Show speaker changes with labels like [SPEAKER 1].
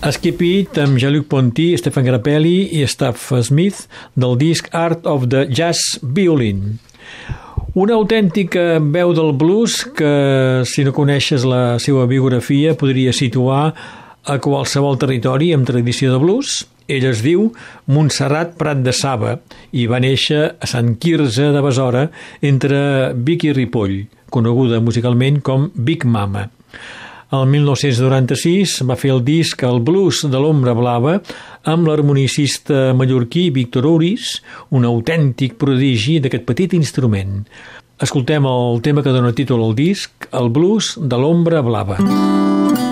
[SPEAKER 1] Skip It amb Jean-Luc Ponty, Stefan Grappelli i Staff Smith del disc Art of the Jazz Violin. Una autèntica veu del blues que, si no coneixes la seva biografia, podria situar a qualsevol territori amb tradició de blues. Ell es diu Montserrat Prat de Saba i va néixer a Sant Quirze de Besora, entre Vic i Ripoll, coneguda musicalment com Big Mama. El 1996 va fer el disc El blues de l'ombra blava amb l'harmonicista mallorquí Víctor Uris, un autèntic prodigi d'aquest petit instrument. Escoltem el tema que dona títol al disc, El blues de l'ombra blava.